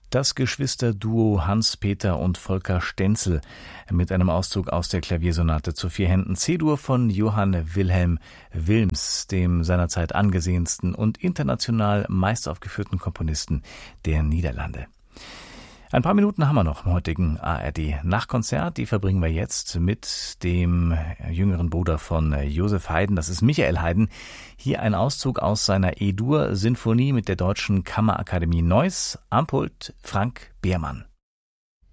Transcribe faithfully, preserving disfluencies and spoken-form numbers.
Das Geschwisterduo Hans-Peter und Volker Stenzel mit einem Auszug aus der Klaviersonate zu vier Händen C-Dur von Johann Wilhelm Wilms, dem seinerzeit angesehensten und international meistaufgeführten Komponisten der Niederlande. Ein paar Minuten haben wir noch im heutigen A R D-Nachtkonzert. Die verbringen wir jetzt mit dem jüngeren Bruder von Joseph Haydn, das ist Michael Haydn. Hier ein Auszug aus seiner E-Dur-Sinfonie mit der Deutschen Kammerakademie Neuss. Am Pult Frank Behrmann.